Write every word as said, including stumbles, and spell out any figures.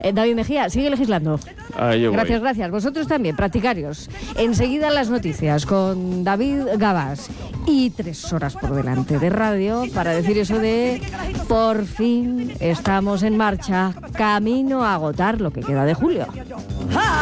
Eh, David Mejía, sigue legislando. Ah, yo gracias, voy. gracias. Vosotros también, practicarios. Enseguida las noticias con David Gabás. Y tres horas por delante de radio para decir eso de por fin estamos en marcha, camino a agotar lo que queda de julio.